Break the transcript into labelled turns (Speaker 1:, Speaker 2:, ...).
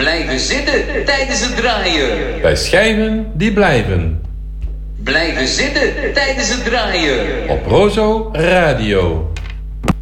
Speaker 1: Blijven zitten tijdens het draaien.
Speaker 2: Bij schijven die blijven.
Speaker 1: Blijven zitten tijdens het draaien.
Speaker 2: Op Rozo Radio.